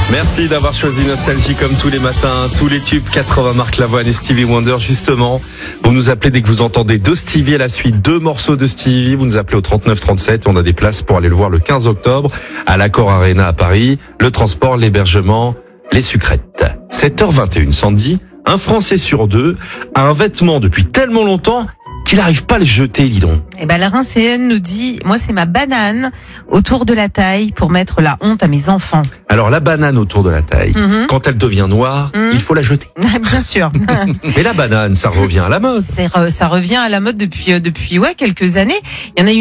Merci d'avoir choisi Nostalgie comme tous les matins. Tous les tubes 80 Marc Lavoine et Stevie Wonder, justement. Vous nous appelez dès que vous entendez deux Stevie à la suite, deux morceaux de Stevie. Vous nous appelez au 39 37. On a des places pour aller le voir le 15 octobre à l'Accor Arena à Paris. Le transport, l'hébergement, les sucrètes. 7h21, Sandy. Un Français sur deux a un vêtement depuis tellement longtemps qu'il n'arrive pas à le jeter, dis donc. Eh ben, la Rincéenne nous dit, moi, c'est ma banane autour de la taille pour mettre la honte à mes enfants. Alors, la banane autour de la taille, quand elle devient noire, il faut la jeter. Bien sûr. Mais la banane, ça revient à la mode. Ça revient à la mode depuis quelques années. Il y en a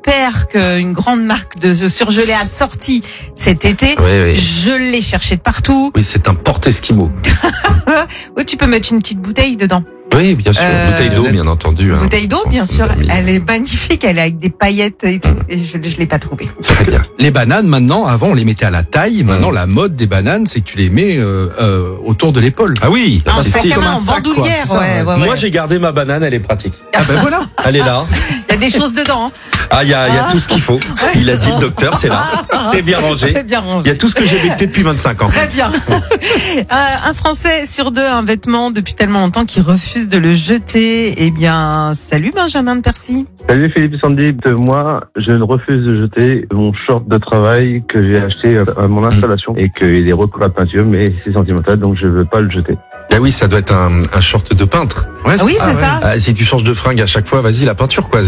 une grande marque de surgelé a sorti cet été. Oui. Je l'ai cherché de partout. Oui, c'est un porte-esquimau. Oui, tu peux mettre une petite bouteille dedans. Oui, bien sûr. Bouteille d'eau, bien entendu. Bouteille d'eau, bien sûr. Elle est magnifique. Elle est avec des paillettes et tout. Et je l'ai pas trouvée. C'est très bien. Les bananes, maintenant, avant, on les mettait à la taille. Maintenant, la mode des bananes, c'est que tu les mets autour de l'épaule. Ah oui, Un c'est sac stylé. à main en sac, quoi, bandoulière. c'est ça, Ouais. Moi, j'ai gardé ma banane, elle est pratique. Ah ben voilà. Elle est là. Il y a des choses dedans. Hein. Ah, il y a tout ce qu'il faut. Il a dit le docteur, c'est là. C'est bien rangé. C'est bien rangé. Il y a tout ce que j'ai becté depuis 25 ans. Très bien. Un Français sur deux a un vêtement depuis tellement longtemps qu'il refuse de le jeter. Eh bien, salut Benjamin de Percy. Salut Philippe et Sandy, moi je ne refuse de jeter mon short de travail que j'ai acheté à mon installation et qu'il est recouvert de peinture mais c'est sentimental donc je veux pas le jeter. Ah oui, ça doit être un short de peintre. Ouais, Ah oui, c'est ça. Ah, si tu changes de fringue à chaque fois, vas-y, la peinture, quoi.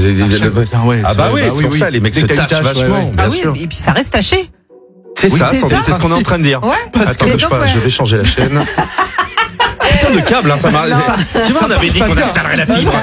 Ah bah oui, c'est pour ça, les mecs se tachent vachement. Ah Bien oui, sûr. et puis ça reste taché. C'est Oui, ça, c'est Sandy, ça. c'est ce qu'on est en train de dire. Ouais. Attends, Et bouge donc, pas, ouais. je vais changer la chaîne. Putain de câble, hein, ça m'a... Tu vois, on avait dit qu'on installerait la fibre.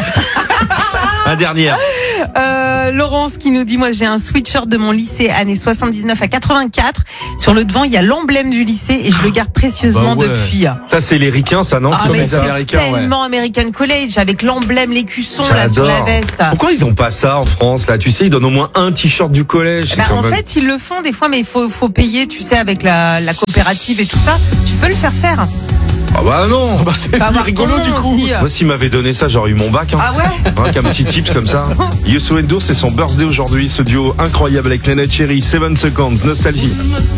Un dernier. Laurence qui nous dit, moi j'ai un sweatshirt de mon lycée années 79 à 84. Sur le devant, il y a l'emblème du lycée et je le garde précieusement Bah ouais. depuis. Ça, c'est les ricains, ça, non? Ah qui mais font ça. c'est tellement American College avec l'emblème, l'écusson là sur la J'adore. veste. Pourquoi ils ont pas ça en France, là? Tu sais, ils donnent au moins un t-shirt du collège. Bah, en fait, ils le font des fois, mais il faut payer, tu sais, avec la coopérative et tout ça. Tu peux le faire faire. Ah bah non. Pas avoir rigolo, ton nom du coup. aussi. Moi, s'il m'avait donné ça, j'aurais eu mon bac. Hein. Ah ouais. Hein, qu'un petit tips comme ça. Youssou N'Dour, c'est son birthday aujourd'hui. Ce duo incroyable avec Neneh Cherry, 7 Seconds, Nostalgie.